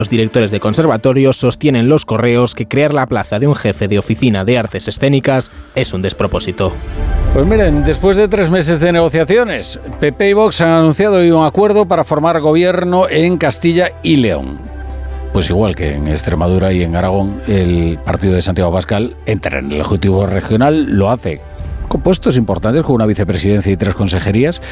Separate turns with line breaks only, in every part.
Los directores de conservatorios sostienen Los Correos que crear la plaza de un jefe de oficina de artes escénicas es un despropósito.
Pues miren, después de 3 meses de negociaciones, PP y Vox han anunciado hoy un acuerdo para formar gobierno en Castilla y León. Pues igual que en Extremadura y en Aragón, el partido de Santiago Abascal entra en el Ejecutivo Regional, lo hace con puestos importantes, con una vicepresidencia y 3 consejerías,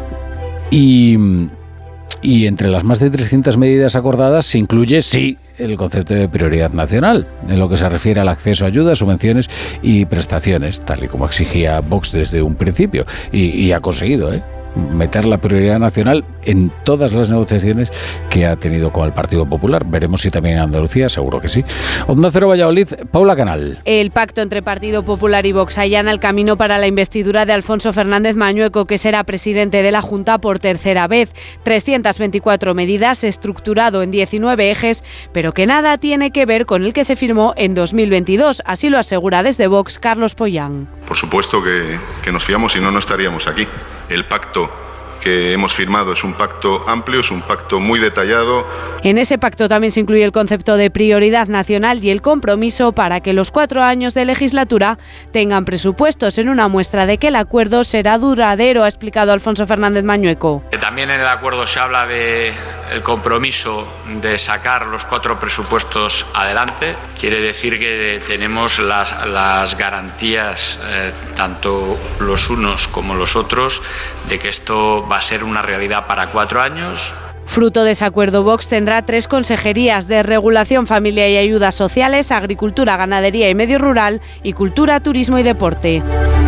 y entre las más de 300 medidas acordadas se incluye, sí, el concepto de prioridad nacional, en lo que se refiere al acceso a ayudas, subvenciones y prestaciones, tal y como exigía Vox desde un principio, y ha conseguido, meter la prioridad nacional en todas las negociaciones que ha tenido con el Partido Popular. Veremos si también en Andalucía, seguro que sí. Onda Cero Valladolid, Paula Canal.
El pacto entre Partido Popular y Vox allana el camino para la investidura de Alfonso Fernández Mañueco, que será presidente de la Junta por tercera vez. 324 medidas, estructurado en 19 ejes, pero que nada tiene que ver con el que se firmó en 2022. Así lo asegura desde Vox Carlos Pollán.
Por supuesto que nos fiamos, si no, no estaríamos aquí. El pacto que hemos firmado es un pacto amplio, es un pacto muy detallado.
En ese pacto también se incluye el concepto de prioridad nacional y el compromiso para que los 4 años de legislatura tengan presupuestos, en una muestra de que el acuerdo será duradero, ha explicado Alfonso Fernández Mañueco.
También en el acuerdo se habla del compromiso de sacar los 4 presupuestos adelante. Quiere decir que tenemos las garantías, tanto los unos como los otros, de que esto va a ser una realidad para 4 años.
Fruto de ese acuerdo, Vox tendrá 3 consejerías de Regulación, Familia y Ayudas Sociales, Agricultura, Ganadería y Medio Rural y Cultura, Turismo y Deporte.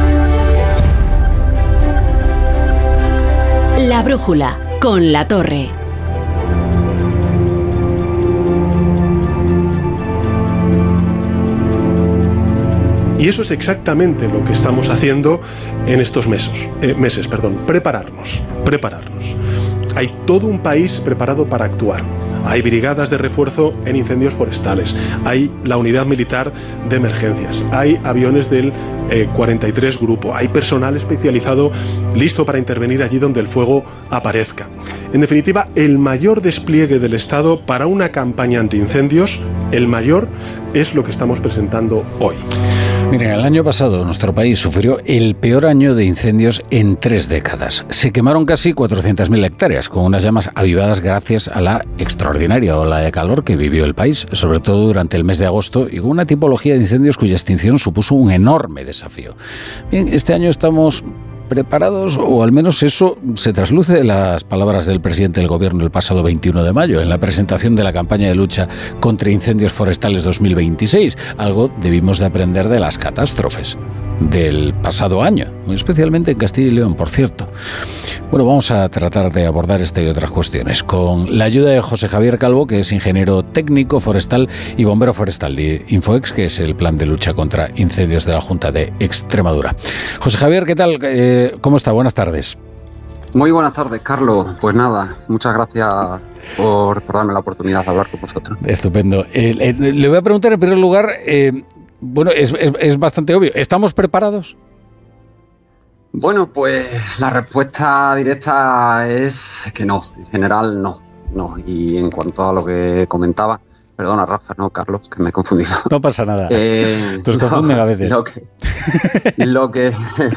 La brújula, con La Torre.
Y eso es exactamente lo que estamos haciendo en estos meses, prepararnos. Hay todo un país preparado para actuar. Hay brigadas de refuerzo en incendios forestales, hay la unidad militar de emergencias, hay aviones del 43 Grupo, hay personal especializado listo para intervenir allí donde el fuego aparezca. En definitiva, el mayor despliegue del Estado para una campaña antiincendios, el mayor, es lo que estamos presentando hoy.
Miren, el año pasado nuestro país sufrió el peor año de incendios en 3 décadas. Se quemaron casi 400.000 hectáreas, con unas llamas avivadas gracias a la extraordinaria ola de calor que vivió el país, sobre todo durante el mes de agosto, y con una tipología de incendios cuya extinción supuso un enorme desafío. Bien, este año estamos preparados, o al menos eso se trasluce de las palabras del presidente del Gobierno el pasado 21 de mayo, en la presentación de la campaña de lucha contra incendios forestales 2026. Algo debimos de aprender de las catástrofes del pasado año, muy especialmente en Castilla y León, por cierto. Bueno, vamos a tratar de abordar esta y otras cuestiones con la ayuda de José Javier Calvo, que es ingeniero técnico forestal y bombero forestal de Infoex, que es el plan de lucha contra incendios de la Junta de Extremadura. José Javier, ¿qué tal? ¿Cómo está? Buenas tardes.
Muy buenas tardes, Carlos. Pues nada, muchas gracias por darme la oportunidad de hablar con vosotros.
Estupendo. Le voy a preguntar en primer lugar, bueno, es bastante obvio, ¿estamos preparados?
Bueno, pues la respuesta directa es que no, en general no. Y en cuanto a lo que comentaba, perdona Rafa, no Carlos, que me he confundido.
No pasa nada, nos confunden a veces.
Lo que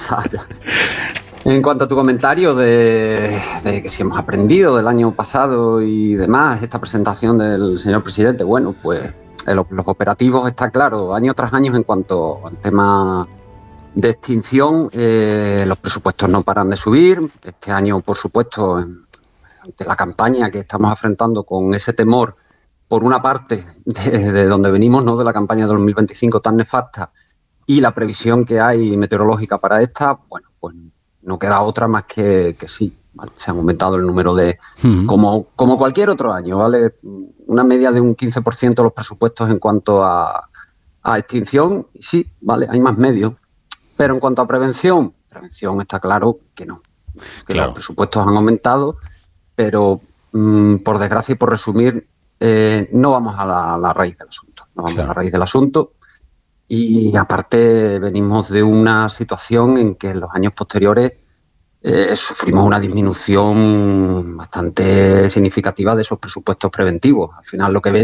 en cuanto a tu comentario de que si hemos aprendido del año pasado y demás, esta presentación del señor presidente, bueno, pues los operativos está claro, año tras año en cuanto al tema de extinción, los presupuestos no paran de subir. Este año, por supuesto, ante la campaña que estamos afrontando con ese temor, por una parte, de donde venimos, ¿no?, de la campaña de 2025 tan nefasta, y la previsión que hay meteorológica para esta, bueno, pues no queda otra más que sí, ¿vale? Se han aumentado el número de, como cualquier otro año, ¿vale? Una media de un 15% los presupuestos en cuanto a extinción, sí, ¿vale? Hay más medios. Pero en cuanto a prevención está claro que no. Que claro, los presupuestos han aumentado, pero por desgracia y por resumir, no vamos a la raíz del asunto. No vamos a la raíz del asunto. Y aparte venimos de una situación en que en los años posteriores sufrimos una disminución bastante significativa de esos presupuestos preventivos. Al final lo que ven